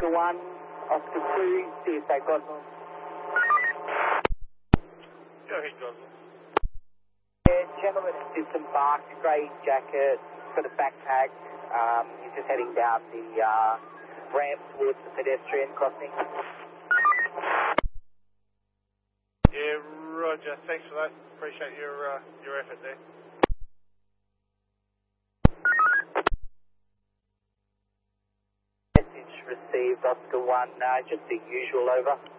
Oscar 1, Oscar 2, see if they got them. Go ahead, Gosling. Yeah, gentleman has disembarked, grey jacket, got a backpack. He's just heading down the ramp towards the pedestrian crossing. Yeah, roger. Thanks for that. Appreciate your effort there. Message received, Oscar 1, just the usual, over.